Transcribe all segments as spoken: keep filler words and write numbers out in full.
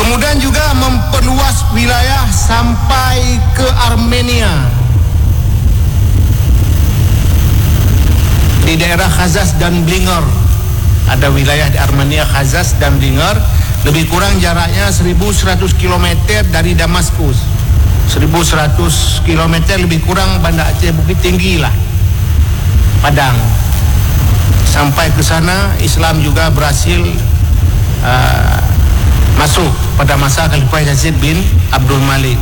Kemudian juga memperluas wilayah sampai ke Armenia. Di daerah Khazaz dan Blinger, ada wilayah di Armenia, Khazaz dan Blinger, lebih kurang jaraknya seribu seratus kilometer dari Damaskus. seribu seratus kilometer lebih kurang Banda Aceh Bukit Tinggi lah, Padang. Sampai ke sana Islam juga berhasil uh, masuk pada masa Khalifah Yazid bin Abdul Malik.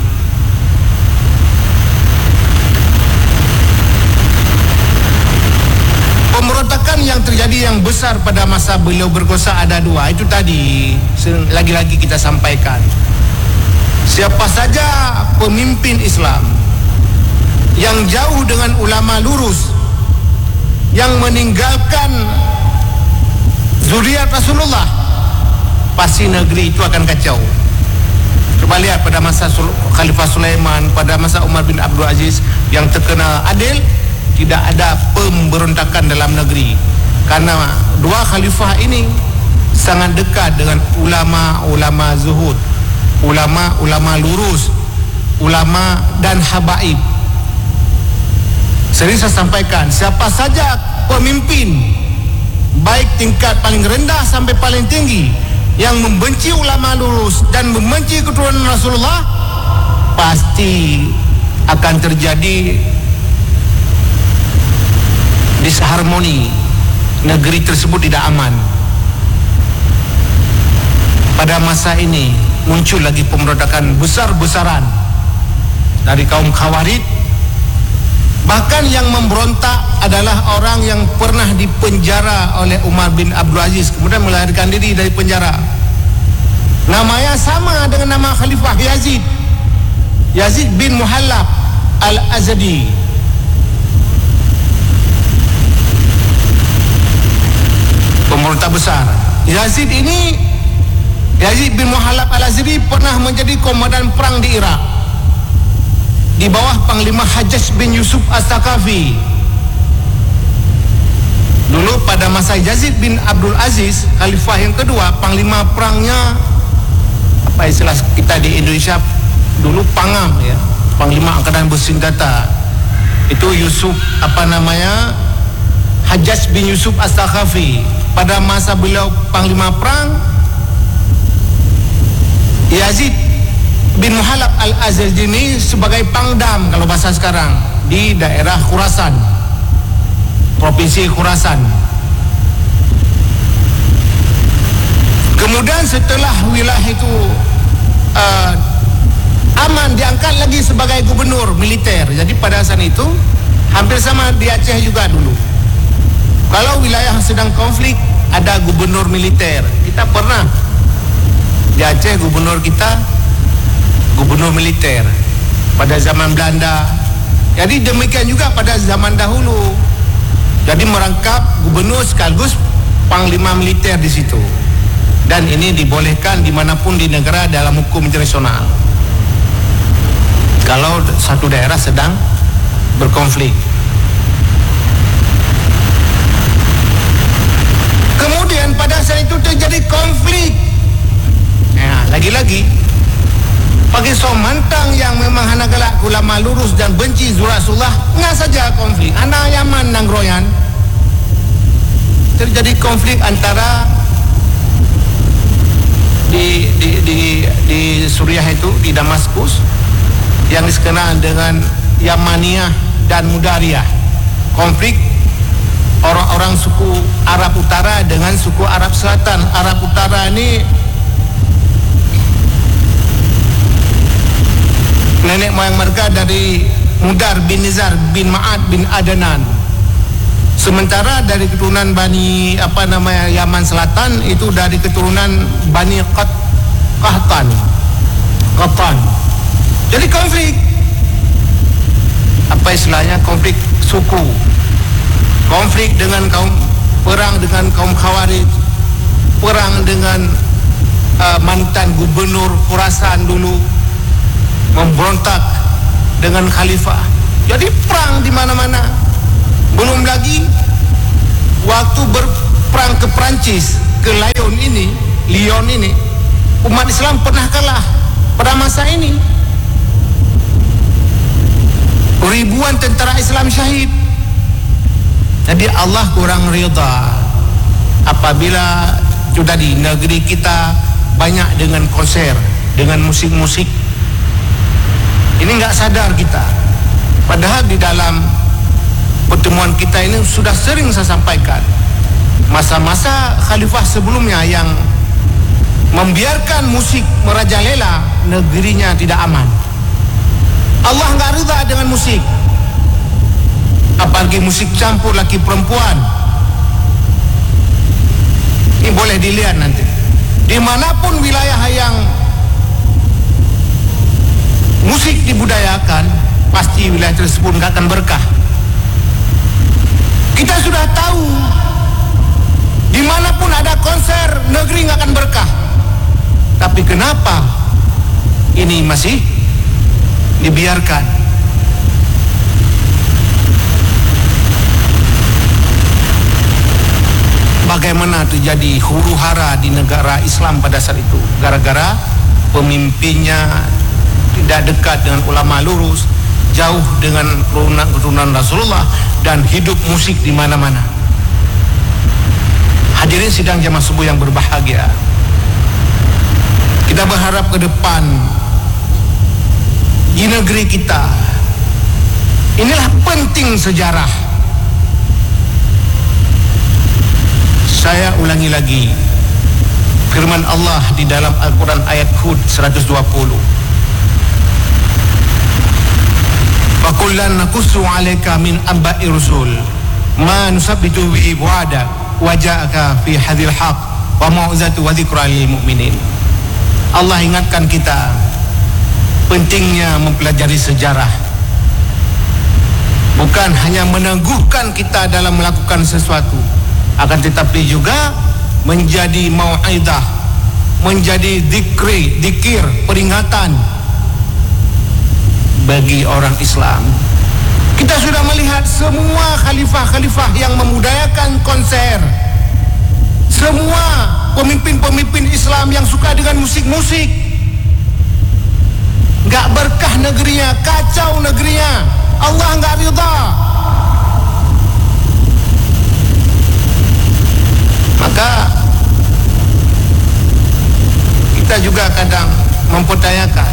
Pemberontakan yang terjadi yang besar pada masa beliau berkuasa ada dua. Itu tadi lagi-lagi kita sampaikan. Siapa saja pemimpin Islam yang jauh dengan ulama lurus, yang meninggalkan zuriat Rasulullah, pasti negeri itu akan kacau. Coba lihat pada masa Khalifah Sulaiman, pada masa Umar bin Abdul Aziz yang terkenal adil, tidak ada pemberontakan dalam negeri. Karena dua khalifah ini sangat dekat dengan ulama-ulama zuhud, ulama-ulama lurus, ulama dan habaib. Sering saya sampaikan, siapa saja pemimpin, baik tingkat paling rendah sampai paling tinggi, yang membenci ulama lurus dan membenci keturunan Rasulullah, pasti akan terjadi disharmoni, negeri tersebut tidak aman. Pada masa ini muncul lagi pemberontakan besar-besaran dari kaum Khawarij. Bahkan yang memberontak adalah orang yang pernah dipenjara oleh Umar bin Abdul Aziz, kemudian melarikan diri dari penjara. Namanya sama dengan nama Khalifah Yazid, Yazid bin Muhallab Al-Azadi. Pemberontak besar. Yazid ini, Yazid bin Muhallab Al-Azadi pernah menjadi komandan perang di Irak di bawah Panglima Hajjaj bin Yusuf As-Saqafi. Dulu pada masa Yazid bin Abdul Aziz, khalifah yang kedua, panglima perangnya, apa istilah kita di Indonesia dulu, Pangam ya, Panglima Angkatan Bersenjata. Itu Yusuf apa namanya? Hajjaj bin Yusuf As-Saqafi. Pada masa beliau panglima perang, Yazid bin Muhallab Al-Azadi ini sebagai pangdam kalau bahasa sekarang di daerah Khurasan, provinsi Khurasan. Kemudian setelah wilayah itu uh, aman, diangkat lagi sebagai gubernur militer. Jadi pada saat itu hampir sama di Aceh juga dulu. Kalau wilayah sedang konflik, ada gubernur militer. Kita pernah di Aceh, gubernur kita gubernur militer pada zaman Belanda. Jadi demikian juga pada zaman dahulu. Jadi merangkap gubernur sekaligus panglima militer di situ. Dan ini dibolehkan dimanapun di negara dalam hukum internasional. Kalau satu daerah sedang berkonflik. Kemudian pada saat itu terjadi konflik. Nah, lagi-lagi bagi somantang yang memang hana galak ulama lurus dan benci Rasulullah, nggak saja konflik. Anak Yaman nanggroyan terjadi konflik antara di di di di Suriah itu, di Damaskus, yang dikenal dengan Yamaniyah dan Mudariyah. Konflik orang-orang suku Arab Utara dengan suku Arab Selatan. Arab Utara ini nenek moyang mereka dari Mudar bin Nizar bin Ma'ad bin Adnan. Sementara dari keturunan Bani apa namanya Yaman Selatan itu dari keturunan Bani Qat Qahtan. Qahtan. Jadi konflik, apa istilahnya, konflik suku. Konflik dengan kaum, perang dengan kaum Khawarij, perang dengan uh, mantan gubernur Khurasan dulu, memberontak dengan khalifah. Jadi perang di mana-mana. Belum lagi waktu berperang ke Perancis, ke Lyon ini, Lyon ini, umat Islam pernah kalah pada masa ini. Ribuan tentara Islam syahid. Jadi Allah kurang rida apabila sudah di negeri kita banyak dengan konser, dengan musik-musik. Ini enggak sadar kita. Padahal di dalam pertemuan kita ini sudah sering saya sampaikan, masa-masa khalifah sebelumnya yang membiarkan musik merajalela, negerinya tidak aman. Allah enggak rida dengan musik, apalagi musik campur laki perempuan. Ini boleh dilihat nanti dimanapun wilayah yang musik dibudayakan, pasti wilayah tersebut enggak akan berkah. Kita sudah tahu dimanapun ada konser, negeri enggak akan berkah. Tapi kenapa ini masih dibiarkan? Bagaimana terjadi huru hara di negara Islam pada saat itu? Gara-gara pemimpinnya tidak dekat dengan ulama lurus, jauh dengan keturunan Rasulullah, dan hidup musik di mana-mana. Hadirin sidang jamaah subuh yang berbahagia, kita berharap ke depan di negeri kita, inilah penting sejarah. Saya ulangi lagi firman Allah di dalam Al-Quran ayat Hud seratus dua puluh. Fakullan nakussu alaika min amba'i rusul ma nusabbitu bihi fu'adak wa ja'aka fi hadhil haq wa mau'izatu wa dzikra lil mu'minin. Allah ingatkan kita pentingnya mempelajari sejarah, bukan hanya meneguhkan kita dalam melakukan sesuatu, akan tetapi juga menjadi mau'izah, menjadi zikri, zikir, peringatan bagi orang Islam. Kita sudah melihat semua khalifah-khalifah yang memudayakan konser, semua pemimpin-pemimpin Islam yang suka dengan musik-musik, enggak berkah negerinya, kacau negerinya. Allah enggak ridha. Maka kita juga kadang mempertanyakan,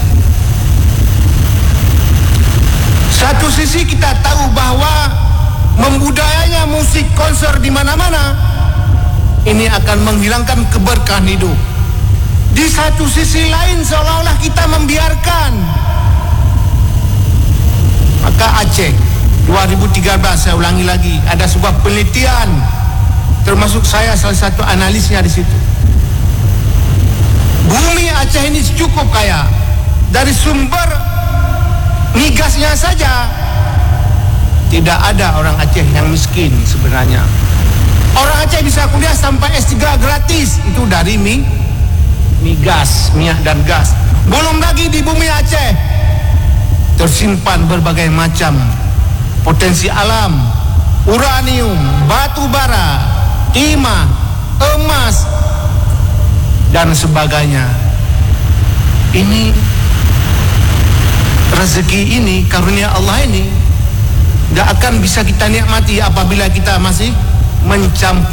satu sisi kita tahu bahwa membudayanya musik konser di mana-mana ini akan menghilangkan keberkahan hidup. Di satu sisi lain seolah-olah kita membiarkan. Maka Aceh dua ribu tiga belas, saya ulangi lagi, ada sebuah penelitian, termasuk saya salah satu analisnya di situ. Bumi Aceh ini cukup kaya. Dari sumber migasnya saja tidak ada orang Aceh yang miskin sebenarnya. Orang Aceh bisa kuliah sampai S tiga gratis, itu dari mi, migas, minyak dan gas. Belum lagi di bumi Aceh tersimpan berbagai macam potensi alam, uranium, batu bara, timah, emas, dan sebagainya. Ini rezeki ini, karunia Allah ini, tidak akan bisa kita nikmati apabila kita masih mencampur